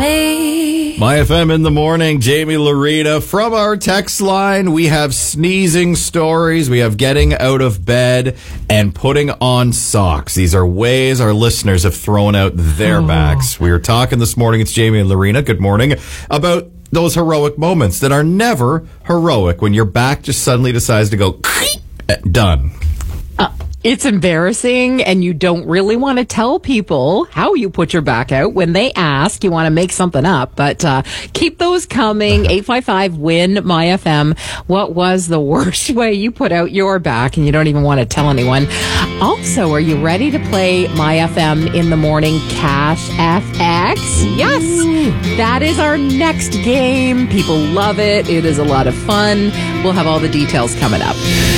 me. My FM in the morning, Jamie Larita. From our text line, we have sneezing stories. We have getting out of bed and putting on socks. These are ways our listeners have thrown out their backs. We were talking this morning, it's Jamie and Larina, good morning, about those heroic moments that are never heroic when your back just suddenly decides to go done. It's embarrassing, and you don't really want to tell people how you put your back out. When they ask, you want to make something up, but keep those coming. 855-WIN-MY-FM. What was the worst way you put out your back, and you don't even want to tell anyone? Also, are you ready to play My FM in the morning Cash FX? Yes, that is our next game. People love it. It is a lot of fun. We'll have all the details coming up.